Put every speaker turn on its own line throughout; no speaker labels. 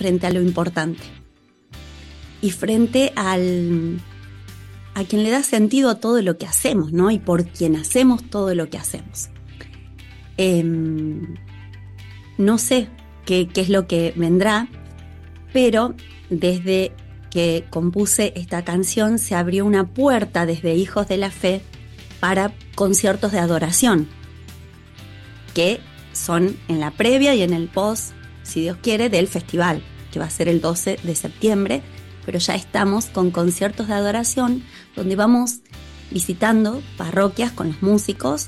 frente a lo importante y frente a quien le da sentido a todo lo que hacemos, ¿no? Y por quien hacemos todo lo que hacemos. No sé qué es lo que vendrá, pero desde que compuse esta canción se abrió una puerta desde Hijos de la Fe para conciertos de adoración, que son en la previa y en el post, si Dios quiere, del festival, que va a ser el 12 de septiembre, pero ya estamos con conciertos de adoración donde vamos visitando parroquias con los músicos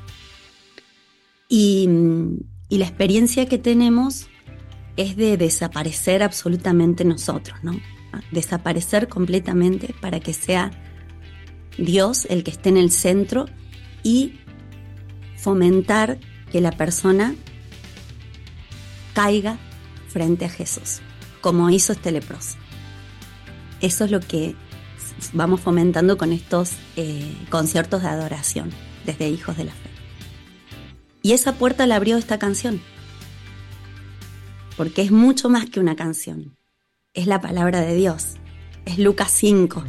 y la experiencia que tenemos es de desaparecer absolutamente nosotros, ¿no? Desaparecer completamente para que sea Dios el que esté en el centro y fomentar que la persona caiga frente a Jesús, como hizo este leproso. Eso es lo que vamos fomentando con estos conciertos de adoración desde Hijos de la Fe. Y esa puerta la abrió esta canción, porque es mucho más que una canción. Es la palabra de Dios, es Lucas 5.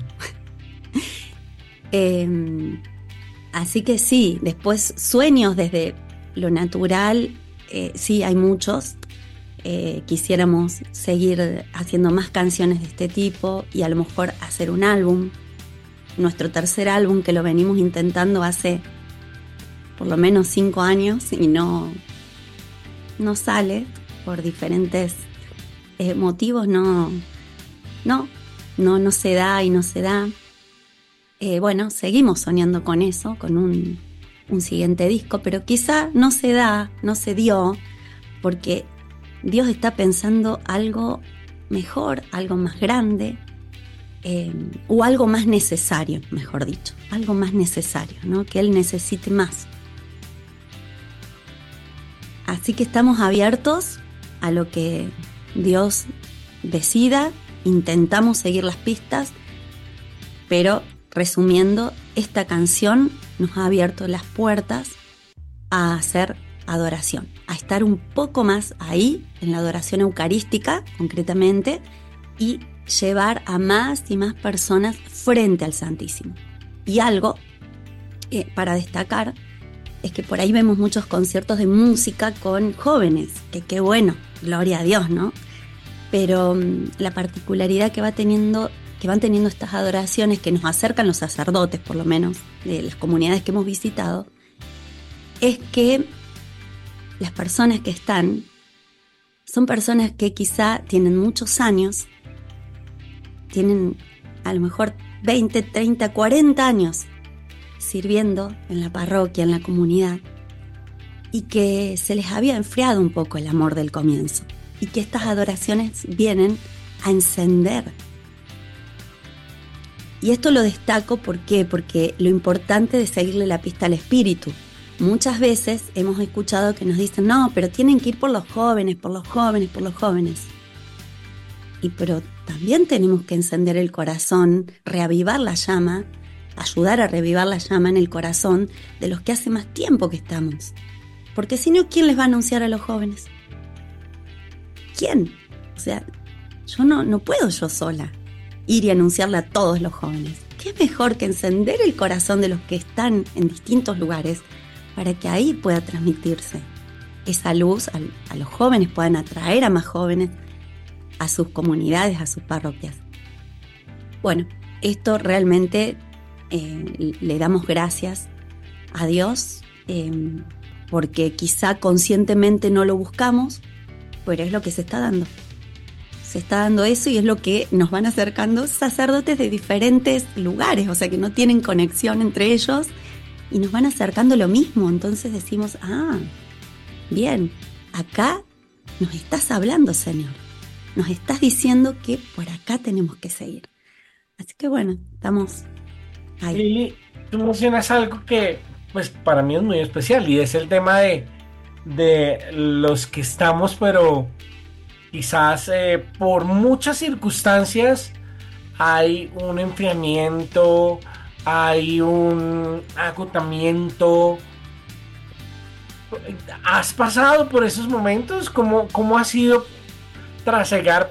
Así que sí, después sueños desde lo natural, sí hay muchos. Quisiéramos seguir haciendo más canciones de este tipo y a lo mejor hacer un álbum. Nuestro tercer álbum, que lo venimos intentando hace por lo menos 5 años y no sale por diferentes motivos, no se da y no se da. Bueno, seguimos soñando con eso, con un siguiente disco, pero quizá no se dio, porque Dios está pensando algo mejor, algo más grande, o algo más necesario, mejor dicho, algo más necesario, ¿no? Que Él necesite más. Así que estamos abiertos a lo que Dios decida, intentamos seguir las pistas, pero resumiendo, esta canción nos ha abierto las puertas a hacer adoración, a estar un poco más ahí, en la adoración eucarística concretamente, y llevar a más y más personas frente al Santísimo. Y algo para destacar es que por ahí vemos muchos conciertos de música con jóvenes, que qué bueno, gloria a Dios, ¿no? Pero la particularidad que van teniendo estas adoraciones, que nos acercan los sacerdotes, por lo menos, de las comunidades que hemos visitado, es que las personas que están son personas que quizá tienen muchos años, tienen a lo mejor 20, 30, 40 años sirviendo en la parroquia, en la comunidad, y que se les había enfriado un poco el amor del comienzo, y que estas adoraciones vienen a encender. Y esto lo destaco, ¿por qué? Porque lo importante de seguirle la pista al Espíritu. Muchas veces hemos escuchado que nos dicen, no, pero tienen que ir por los jóvenes, por los jóvenes, por los jóvenes. Pero también tenemos que encender el corazón, reavivar la llama, ayudar a reavivar la llama en el corazón de los que hace más tiempo que estamos. Porque si no, ¿quién les va a anunciar a los jóvenes? ¿Quién? O sea, yo no puedo yo sola ir y anunciarle a todos los jóvenes. ¿Qué mejor que encender el corazón de los que están en distintos lugares para que ahí pueda transmitirse esa luz, a los jóvenes, puedan atraer a más jóvenes a sus comunidades, a sus parroquias? Bueno, esto realmente le damos gracias a Dios, porque quizá conscientemente no lo buscamos, pero es lo que se está dando. Se está dando eso y es lo que nos van acercando sacerdotes de diferentes lugares, o sea que no tienen conexión entre ellos y nos van acercando lo mismo. Entonces decimos, bien, acá nos estás hablando, Señor. Nos estás diciendo que por acá tenemos que seguir. Así que bueno, estamos ahí.
Lili, tú mencionas algo que pues para mí es muy especial y es el tema de los que estamos, pero quizás por muchas circunstancias hay un enfriamiento, hay un agotamiento. ¿Has pasado por esos momentos? ¿Cómo ha sido trasegar